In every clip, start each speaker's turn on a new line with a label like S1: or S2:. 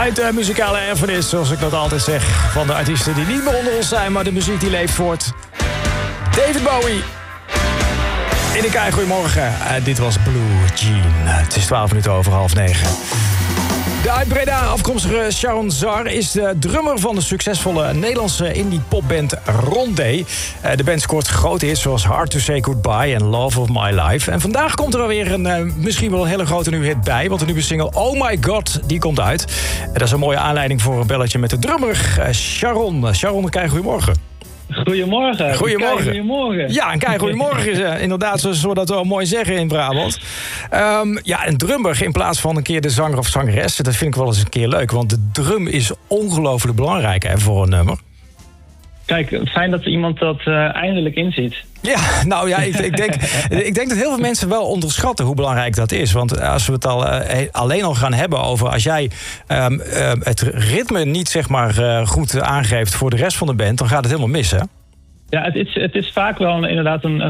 S1: Uit de muzikale erfenis, zoals ik dat altijd zeg, van de artiesten die niet meer onder ons zijn, maar de muziek die leeft voort. David Bowie. In de Kei, goedemorgen. Dit was Blue Jean. Het is 9:12. De uit Breda afkomstige Sharon Zar is de drummer van de succesvolle Nederlandse indie-popband Rondé. De band scoort grote hits zoals Hard to Say Goodbye en Love of My Life. En vandaag komt er alweer misschien wel een hele grote nieuwe hit bij, want de nieuwe single Oh My God, die komt uit. Dat is een mooie aanleiding voor een belletje met de drummer Sharon. Sharon, Kei, goedemorgen.
S2: Goedemorgen.
S1: Goedemorgen. Ja, een kei goedemorgen is inderdaad, zoals we dat wel mooi zeggen in Brabant. Een drummer in plaats van een keer de zanger of zangeres. Dat vind ik wel eens een keer leuk, want de drum is ongelooflijk belangrijk voor een nummer.
S2: Kijk, fijn dat iemand dat eindelijk inziet.
S1: Ja, nou ja, ik denk dat heel veel mensen wel onderschatten hoe belangrijk dat is. Want als we het alleen al gaan hebben over als jij het ritme niet zeg maar goed aangeeft voor de rest van de band, dan gaat het helemaal mis, hè?
S2: Ja, het is vaak wel inderdaad een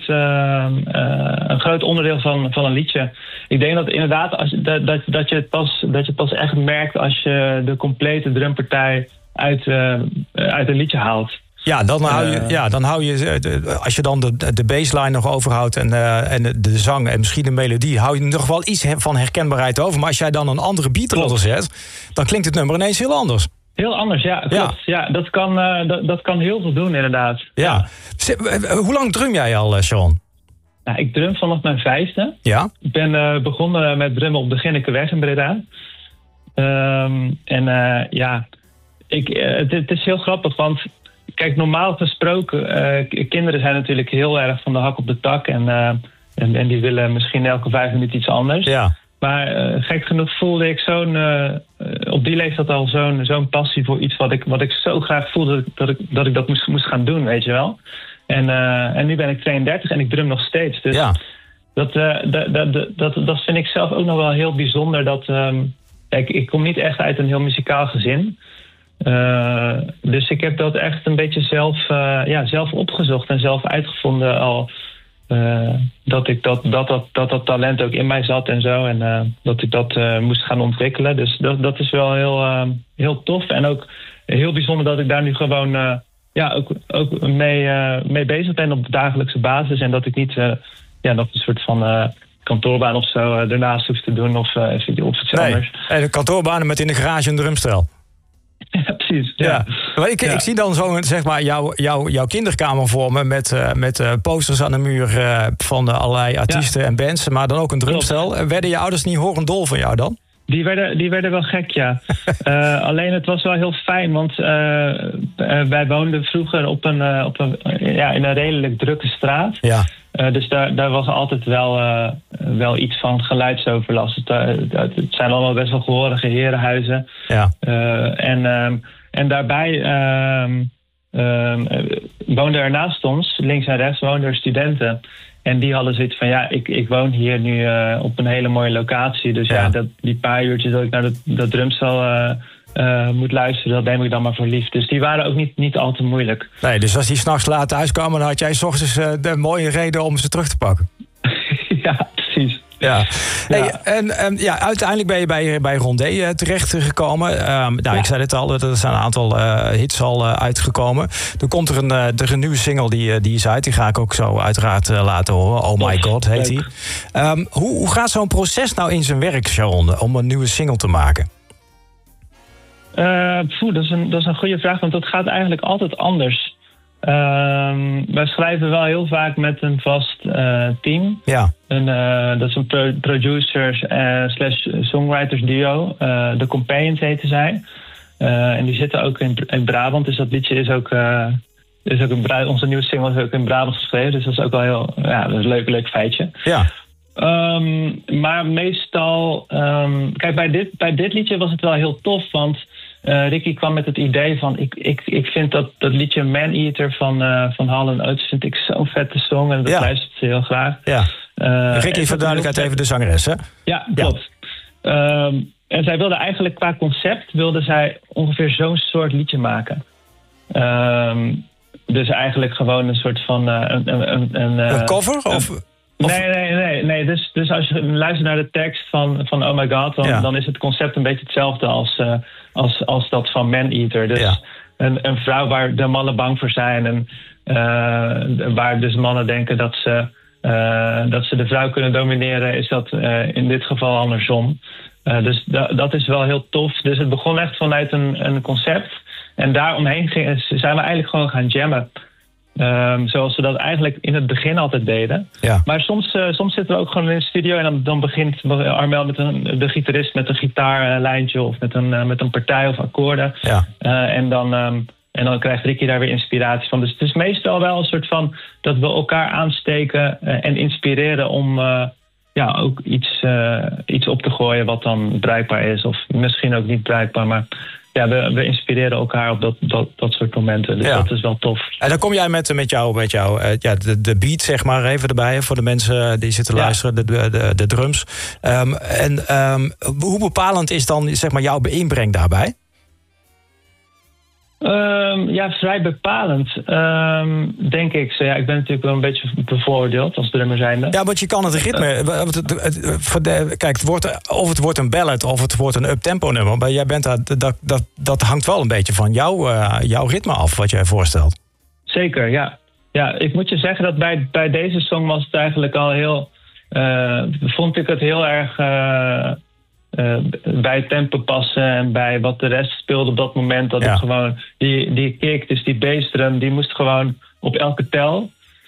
S2: groot onderdeel van een liedje. Ik denk dat inderdaad dat je het pas echt merkt als je de complete drumpartij uit een liedje haalt. Ja,
S1: dan hou je als je dan de baseline nog overhoudt en de zang en misschien de melodie, hou je nog wel iets van herkenbaarheid over. Maar als jij dan een andere beat eronder zet, dan klinkt het nummer ineens heel anders.
S2: Heel anders, ja, klopt. Ja, dat kan heel veel doen, inderdaad.
S1: Ja. Hoe lang drum jij al, Sharon?
S2: Nou, ik drum vanaf mijn 5e.
S1: Ja?
S2: Ik ben begonnen met drummen op de Ginnekeweg in Breda. Het is heel grappig, want kijk, normaal gesproken, kinderen zijn natuurlijk heel erg van de hak op de tak en die willen misschien elke 5 minuten iets anders.
S1: Ja.
S2: Maar gek genoeg voelde ik op die leeftijd al zo'n passie voor iets wat ik zo graag voelde dat ik dat moest gaan doen, weet je wel. En nu ben ik 32 en ik drum nog steeds. Dus
S1: ja.
S2: Dat vind ik zelf ook nog wel heel bijzonder. Kijk, ik kom niet echt uit een heel muzikaal gezin. Dus ik heb dat echt een beetje zelf opgezocht en zelf uitgevonden al. Dat talent ook in mij zat en zo. En dat ik dat moest gaan ontwikkelen. Dus dat is wel heel tof. En ook heel bijzonder dat ik daar nu gewoon ook mee bezig ben op de dagelijkse basis. En dat ik niet nog een soort van kantoorbaan of zo ernaast hoef te doen of iets anders.
S1: De kantoorbanen met in de garage een drumstel.
S2: Ja, precies. Ja.
S1: Ik zie dan zo zeg maar jouw kinderkamer voor me met posters aan de muur van allerlei artiesten en bands, maar dan ook een drumstel. Werden je ouders niet horendol van jou dan?
S2: Die werden wel gek, ja. Alleen het was wel heel fijn, want wij woonden vroeger in een redelijk drukke straat. Ja. Dus daar was altijd wel iets van geluidsoverlast. Het zijn allemaal best wel gehorige herenhuizen. Ja. En daarbij woonden er naast ons, links en rechts, woonden er studenten. En die hadden zoiets van, ik woon hier nu op een hele mooie locatie. Dus die paar uurtjes dat ik naar dat drumstel moet luisteren, dat neem ik dan maar voor lief. Dus die waren ook niet al te moeilijk. Nee, dus als die 's nachts laat thuiskwamen, dan had jij 's ochtends de mooie reden om ze terug te pakken. Ja, precies.
S1: Ja. Hey, uiteindelijk ben je bij Rondé terechtgekomen. Ik zei het al, er zijn een aantal hits al uitgekomen. Er komt een nieuwe single die is uit. Die ga ik ook zo uiteraard laten horen. Oh My God heet die. Hoe gaat zo'n proces nou in zijn werk, Sharon, om een nieuwe single te maken?
S2: Dat is een goede vraag, want dat gaat eigenlijk altijd anders. Wij schrijven wel heel vaak met een vast team. Ja. Dat is een producers / songwriters duo. De Companions heten zij. En die zitten ook in Brabant. Dus dat liedje is ook onze nieuwe single is ook in Brabant geschreven. Dus dat is ook wel heel dat is een leuk feitje. Ja. Maar meestal, kijk, bij dit liedje was het wel heel tof, want Ricky kwam met het idee van, ik vind dat liedje Man Eater van Hall & Oates vind ik zo'n vette song en dat luistert ze heel graag. Ja.
S1: Ricky, voor duidelijkheid even de zangeres, hè?
S2: Ja, klopt. Ja. En zij wilde eigenlijk qua concept ongeveer zo'n soort liedje maken. Dus eigenlijk gewoon een soort van... een
S1: cover? Of?
S2: Nee. Dus als je luistert naar de tekst van Oh My God, dan is het concept een beetje hetzelfde als dat van Man Eater. Dus een vrouw waar de mannen bang voor zijn en waar dus mannen denken dat ze de vrouw kunnen domineren, is dat in dit geval andersom. Dus dat is wel heel tof. Dus het begon echt vanuit een concept. En daaromheen zijn we eigenlijk gewoon gaan jammen. Zoals we dat eigenlijk in het begin altijd deden. Ja. Maar soms zitten we ook gewoon in de studio en dan begint Armel de gitarist met een gitaarlijntje of met een partij of akkoorden. Ja. En dan krijgt Ricky daar weer inspiratie van. Dus het is meestal wel een soort van dat we elkaar aansteken en inspireren om ook iets op te gooien wat dan bruikbaar is. Of misschien ook niet bruikbaar, maar ja, we inspireren elkaar op dat soort momenten. Dus dat is wel tof.
S1: En dan kom jij met jou de beat, zeg maar, even erbij. Voor de mensen die zitten luisteren, de drums. Hoe bepalend is dan, zeg maar, jouw inbreng daarbij?
S2: Vrij bepalend, denk ik. So, ik ben natuurlijk wel een beetje bevoordeeld als drummer zijnde.
S1: Ja, want je kan het ritme... Kijk, het wordt een ballad of het wordt een up-tempo nummer. Maar jij bent dat hangt wel een beetje van jouw ritme af, wat jij voorstelt.
S2: Zeker, ja. Ja, ik moet je zeggen dat bij deze song was het eigenlijk al heel... vond ik het heel erg... bij het tempo passen en bij wat de rest speelde op dat moment. Dat het gewoon die kick, dus die bassdrum, die moest gewoon op elke tel.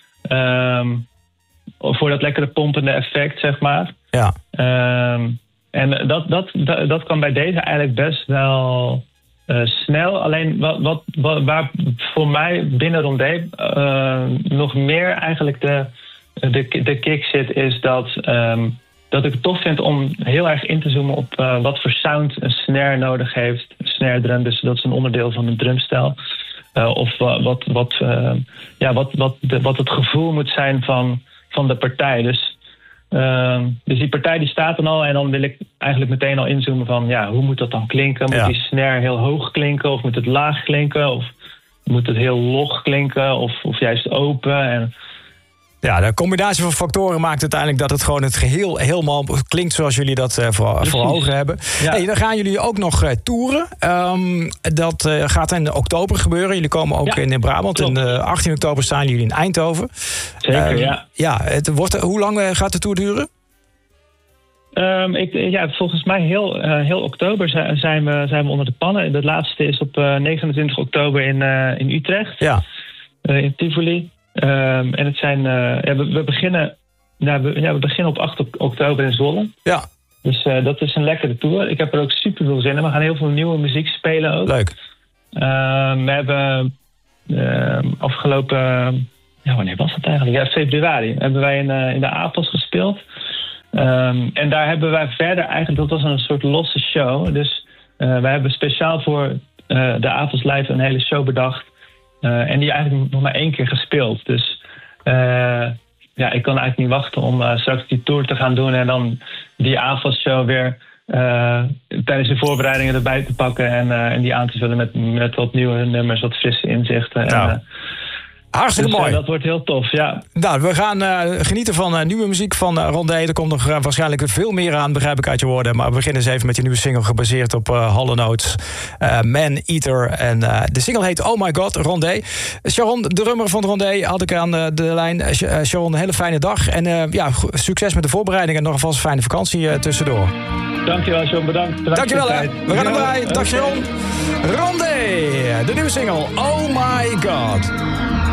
S2: Voor dat lekkere pompende effect, zeg maar. Ja. En dat kan bij deze eigenlijk best wel snel. Alleen waar voor mij binnen Rondé nog meer eigenlijk de kick zit, is dat ik het tof vind om heel erg in te zoomen op wat voor sound een snare nodig heeft. Een snare drum, dus dat is een onderdeel van een drumstijl. Of wat het gevoel moet zijn van de partij. Dus die partij die staat dan al en dan wil ik eigenlijk meteen al inzoomen van hoe moet dat dan klinken? Moet die snare heel hoog klinken of moet het laag klinken? Of moet het heel log klinken of juist open? En
S1: ja, de combinatie van factoren maakt uiteindelijk dat het gewoon het geheel helemaal klinkt zoals jullie dat voor ogen hebben. Ja. Hey, dan gaan jullie ook nog toeren. Dat gaat in oktober gebeuren. Jullie komen ook in Brabant. En 18 oktober staan jullie in Eindhoven.
S2: Zeker,
S1: Hoe lang gaat de tour duren?
S2: Volgens mij heel oktober zijn we onder de pannen. De laatste is op 29 oktober in Utrecht. Ja. In Tivoli. En het zijn... we beginnen op 8 oktober in Zwolle. Ja. Dus dat is een lekkere tour. Ik heb er ook super veel zin in. We gaan heel veel nieuwe muziek spelen ook.
S1: Leuk.
S2: We hebben afgelopen... wanneer was dat eigenlijk? Ja, februari hebben wij in de APOS gespeeld. En daar hebben wij verder eigenlijk... Dat was een soort losse show. Dus wij hebben speciaal voor de APOS Live een hele show bedacht. En die eigenlijk nog maar 1 keer gespeeld. Dus ik kan eigenlijk niet wachten om straks die tour te gaan doen. En dan die AFAS-show weer tijdens de voorbereidingen erbij te pakken. En die aan te vullen met wat nieuwe nummers, wat frisse inzichten.
S1: Nou. Hartstikke mooi.
S2: Dat wordt heel tof, ja.
S1: Nou, we gaan genieten van nieuwe muziek van Rondé. Er komt nog waarschijnlijk veel meer aan, begrijp ik uit je woorden. Maar we beginnen eens even met je nieuwe single gebaseerd op Hall & Oates, Man Eater. En de single heet Oh My God, Rondé. Sharon, de drummer van Rondé, had ik aan de lijn. Sharon, een hele fijne dag. En succes met de voorbereidingen en nog alvast een fijne vakantie tussendoor.
S2: Dankjewel, Sharon. Bedankt.
S1: Dankjewel, hè. We gaan hem draaien. Dag, Sharon. Rondé, de nieuwe single Oh My God.